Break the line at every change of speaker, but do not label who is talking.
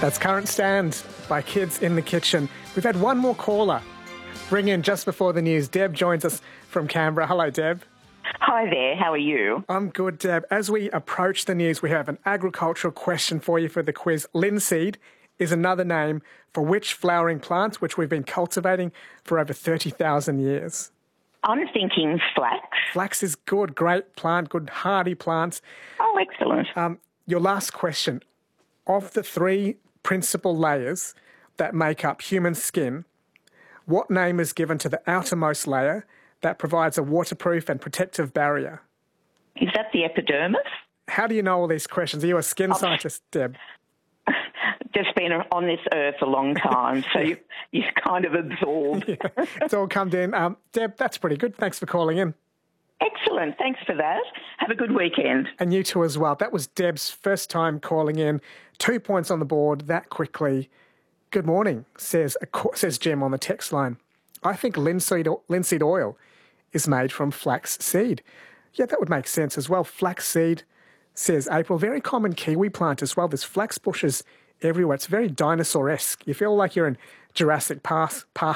That's Current Stand by Kids in the Kitchen. We've had one more caller ring in just before the news. Deb joins us from Canberra. Hello, Deb.
Hi there, how are you?
I'm good, Deb. As we approach the news, we have an agricultural question for you for the quiz. Linseed is another name for which flowering plant which we've been cultivating for over 30,000 years?
I'm thinking flax.
Flax is good, great plant, good hardy plants.
Oh, excellent.
Your last question. Of the three principal layers that make up human skin, what name is given to the outermost layer that provides a waterproof and protective barrier?
Is that the epidermis?
How do you know all these questions? Are you a skin scientist, Deb?
Just been on this earth a long time, so you've kind of absorbed.
Yeah, it's all come in. Deb, that's pretty good. Thanks for calling in.
Excellent. Thanks for that. Have a good weekend.
And you too as well. That was Deb's first time calling in. 2 points on the board that quickly. Good morning, says Jem on the text line. I think linseed oil is made from flax seed. Yeah, that would make sense as well. Flax seed, says April. Very common Kiwi plant as well. There's flax bushes everywhere. It's very dinosaur-esque. You feel like you're in Jurassic Park